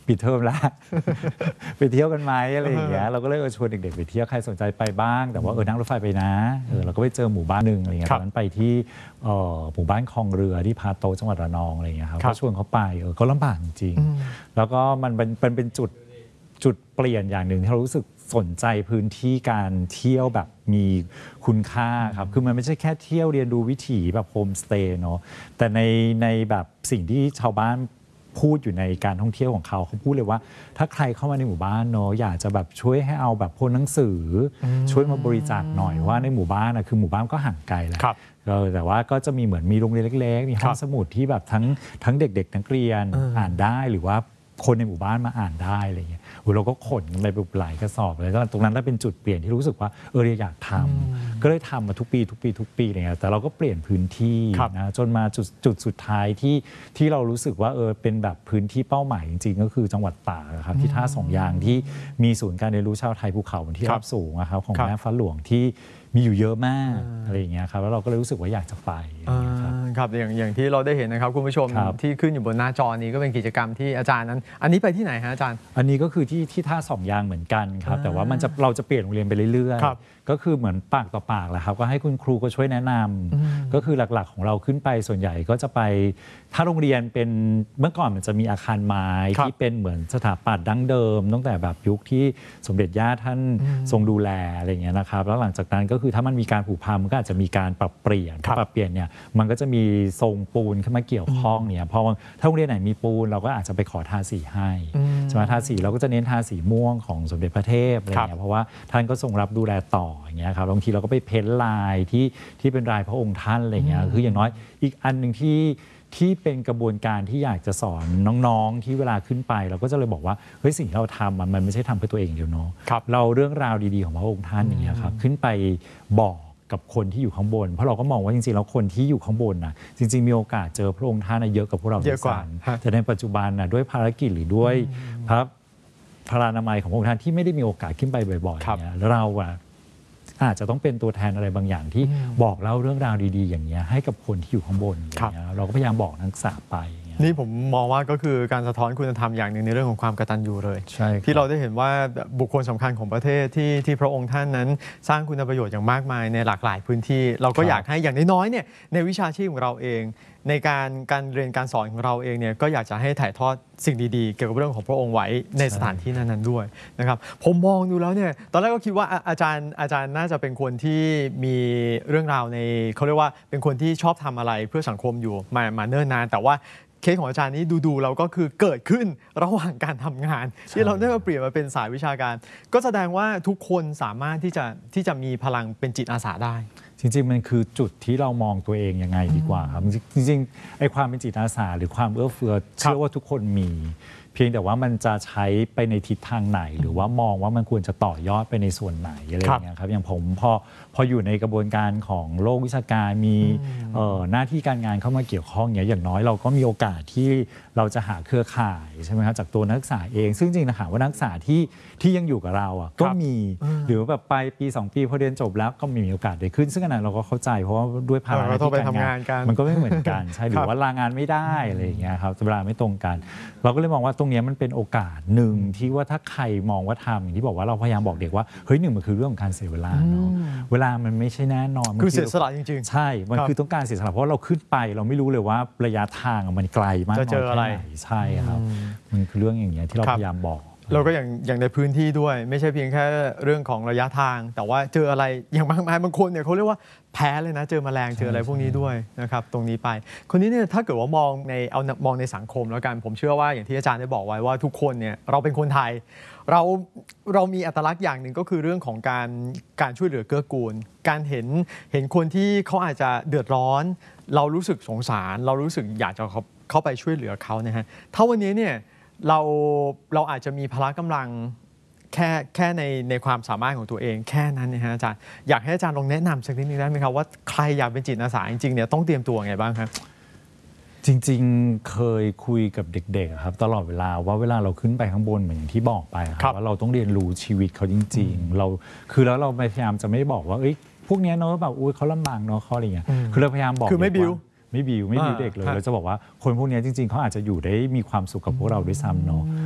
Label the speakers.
Speaker 1: ปิดเทอมแล้ว ไปเที่ยวกันไหมอะไรอย่างเงี้ยเราก็เลยชวนเด็กๆไปเที่ยวใครสนใจไปบ้างแต่ว่านั่งรถไฟไปนะเราก็ไปเจอหมู่บ้านหนึ่งอะไรเงี้ยตอนนั้นไปที่หมู่บ้านคลองเรือที่พาโตจังหวัดระนองอะไรเงี้ยครับก็ชวนเขาไปก็ลำบากจริงๆแล้วก็มันเป็นจุดเปลี่ยนอย่างหนึ่งที่เรารู้สึกสนใจพื้นที่การเที่ยวแบบมีคุณค่าครับคือมันไม่ใช่แค่เที่ยวเรียนดูวิถีแบบโฮมสเตย์เนาะแต่ในแบบสิ่งที่ชาวบ้านพูดอยู่ในการท่องเที่ยวของเขาพูดเลยว่าถ้าใครเข้ามาในหมู่บ้านเนาะอยากจะแบบช่วยให้เอาแบบพวกหนังสือช่วยมาบริจาคหน่อยว่าในหมู่บ้านคือหมู่บ้านก็ห่างไกลแหละแต่ว่าก็จะมีเหมือนมีโรงเรียนเล็กๆมีห้องสมุดที่แบบทั้งเด็กๆนักเรียนอ่านได้หรือว่าคนในหมู่บ้านมาอ่านได้อะไรเงี้ยเราก็ขนไปหลายกระสอบเลยตรงนั้นเป็นจุดเปลี่ยนที่รู้สึกว่าเราอยากทำก็เลยทำมาทุกปีอะไรเงี้ยแต่เราก็เปลี่ยนพื้นที่นะจนมาจุดสุดท้ายที่เรารู้สึกว่าเป็นแบบพื้นที่เป้าหมายจริงๆก็คือจังหวัดตากครับที่ท่าสองยางที่มีศูนย์การเรียนรู้ชาวไทยภูเขาบนที่ราบสูงนะครับของแม่ฟ้าหลวงที่มีอยู่เยอะมากอะไรอย่างเงี้ยครับแล้วเราก็เลยรู้สึกว่าอยากจะไป
Speaker 2: ครับอย่างที่เราได้เห็นนะครับคุณผู้ชมที่ขึ้นอยู่บนหน้าจอนี้ก็เป็นกิจกรรมที่อาจารย์นั้นอันนี้ไปที่ไหนฮะอาจารย์
Speaker 1: อันนี้ก็คือที่ท่าสองยางเหมือนกันครับแต่ว่าเราจะเปลี่ยนโรงเรียนไปเรื่อยๆก็คือเหมือนปากต่อปากแหละครับก็ให้คุณครูก็ช่วยแนะนำก็คือหลักๆของเราขึ้นไปส่วนใหญ่ก็จะไปถ้าโรงเรียนเป็นเมื่อก่อนมันจะมีอาคารไม้ที่เป็นเหมือนสถาปัตย์ดั้งเดิมตั้งแต่แบบยุคที่สมเด็จย่าท่านทรงดูแลอะไรอย่างเงี้ยนะครับแล้วหลังจากนั้นก็คือถ้ามันมีการผุพังมันก็อาจจะมีการปรับเปลี่ยนเนี่ยมันก็จะมีทรงปูนเข้ามาเกี่ยวข้องเนี่ยพอถ้าโรงเรียนไหนมีปูนเราก็อาจจะไปขอทาสีให้ใช่ไหมทาสีเราก็จะเน้นทาสีม่วงของสมเด็จพระเทพอะไรเงี้ยเพราะว่าท่านก็ทรงรับดูแลต่ออย่างเงี้ยครับบางทีเราก็ไปเพ้นลายที่เป็นลายพระองค์ท่านอะไรเงี้ยคืออย่างน้อยอีกอันหนึ่งที่เป็นกระบวนการที่อยากจะสอนน้องๆที่เวลาขึ้นไปเราก็จะเลยบอกว่าเฮ้ยสิ่งที่เราทำมันไม่ใช่ทำเพื่อตัวเองเดียวเนาะเราเรื่องราวดีๆของพระองค์ท่านอย่างเงี้ยครับขึ้นไปบอกกับคนที่อยู่ข้างบนเพราะเราก็มองว่าจริงๆแล้วคนที่อยู่ข้างบนนะจริงๆมีโอกาสเจอพระองค์ท่านเยอะกับพวกเราเยอะกว่าแต่ในปัจจุบันนะด้วยภารกิจหรือด้วยพระนามัยของพระองค์ท่านที่ไม่ได้มีโอกาสขึ้นไปบ่อยๆเนี่ยเราอาจจะต้องเป็นตัวแทนอะไรบางอย่างที่บอกเล่าเรื่องราวดีๆอย่างเงี้ยให้กับคนที่อยู่ข้างบนอย่างเงี้ยเราก็พยายามบอกนักศึกษาไป
Speaker 2: นี่ผมมองว่าก็คือการสะท้อนคุณธรรมอย่างหนึ่งในเรื่องของความกตัญญูเลยที่เราได้เห็นว่าบุคคลสำคัญของประเทศที่พระองค์ท่านนั้นสร้างคุณประโยชน์อย่างมากมายในหลากหลายพื้นที่เราก็อยากให้อย่างน้อยๆเนี่ยในวิชาชีพของเราเองในการเรียนการสอนของเราเองเนี่ยก็อยากจะให้ถ่ายทอดสิ่งดีๆเกี่ยวกับเรื่องของพระองค์ไว้ในสถานที่นั้นๆด้วยนะครับผมมองดูแล้วเนี่ยตอนแรกก็คิดว่าอาจารย์น่าจะเป็นคนที่มีเรื่องราวในเขาเรียกว่าเป็นคนที่ชอบทำอะไรเพื่อสังคมอยู่มาเนิ่นนานแต่ว่าเคสของอาจารย์นี้ดูเราก็คือเกิดขึ้นระหว่างการทำงานที่เราได้มาเปลี่ยนมาเป็นสายวิชาการก็แสดงว่าทุกคนสามารถที่จะมีพลังเป็นจิตอาสาได้
Speaker 1: จริงๆมันคือจุดที่เรามองตัวเองยังไงดีกว่าครับจริงๆไอ้ความเป็นจิตอาสาหรือความเอื้อเฟื้อเชื่อว่าทุกคนมีเพียงแต่ว่ามันจะใช้ไปในทิศทางไหนหรือว่ามองว่ามันควรจะต่อยอดไปในส่วนไหนอะไรอย่างเงี้ยครับอย่างผมพออยู่ในกระบวนการของโลกวิชาการมีหน้าที่การงานเข้ามาเกี่ยวข้องอย่างน้อยเราก็มีโอกาสที่เราจะหาเครือข่ายใช่ไหมครับจากตัวนักศึกษาเองซึ่งจริงนะหาว่านักศึกษาที่ยังอยู่กับเราก็มีหรือแบบไปปี2 ปีพอเรียนจบแล้วก็มีโอกาสได้ขึ้นซึ่งขณะเราก็เข้าใจเพราะว่าด้วยภาระที่การงานมันก็ไม่เหมือนกันใช่หรือว่าลางานไม่ได้อะไรอย่างเงี้ยครับเวลาไม่ตรงกันเราก็เลยมองว่าตรงนี้มันเป็นโอกาสหนึ่งที่ว่าถ้าใครมองว่าทำอย่างที่บอกว่าเราพยายามบอกเด็กว่าเฮ้ยมันคือเรื่องของการเสียเวลาเนาะเวลามันไม่ใช่แน่นอน
Speaker 2: คือเสียสละจริง
Speaker 1: ๆใช่มันคือต้องการเสียสละเพราะเราขึ้นไปเราไม่รู้เลยว่าระยะทางมันไกลมากน้อยแค่ไหนใช่ครับมันคือเรื่องอย่างเงี้ยที่เราพยายามบอก
Speaker 2: เราก็อย่างในพื้นที่ด้วยไม่ใช่เพียงแค่เรื่องของระยะทางแต่ว่าเจออะไรอย่างมากมายบางคนเนี่ยเขาเรียกว่าแพ้เลยนะเจอแมลงเจออะไรพวกนี้ด้วยนะครับตรงนี้ไปคนนี้เนี่ยถ้าเกิดว่ามองในสังคมแล้วกันผมเชื่อว่าอย่างที่อาจารย์ได้บอกไว้ว่าทุกคนเนี่ยเราเป็นคนไทยเรามีอัตลักษณ์อย่างหนึ่งก็คือเรื่องของการช่วยเหลือเกื้อกูลการเห็นคนที่เขาอาจจะเดือดร้อนเรารู้สึกสงสารเรารู้สึกอยากจะเข้าไปช่วยเหลือเขานะฮะถ้าวันนี้เนี่ยเราอาจจะมีพละกำลังแค่ในความสามารถของตัวเองแค่นั้นนะฮะอาจารย์อยากให้อาจารย์ลองแนะนำสักนิดนึงได้ไหมครับว่าใครอยากเป็นจิตอาสาจริงๆเนี่ยต้องเตรียมตัวไงบ้างครับ
Speaker 1: จริงๆเคยคุยกับเด็กๆครับตลอดเวลาว่าเวลาเราขึ้นไปข้างบนเหมือนอย่างที่บอกไปครับว่าเราต้องเรียนรู้ชีวิตเขาจริงๆแล้วเราพยายามจะไม่บอกว่าพวกนี้เนาะแบบอุ้ยเขาลำบากเนาะเขาอะไรเงี้ยคือเราพยายามบอก
Speaker 2: คือไม่บิว
Speaker 1: เด็กเลยเราจะบอกว่าคนพวกนี้จริงๆเขาอาจจะอยู่ได้มีความสุขกับพวกเราด้วยซ้ำเนาะ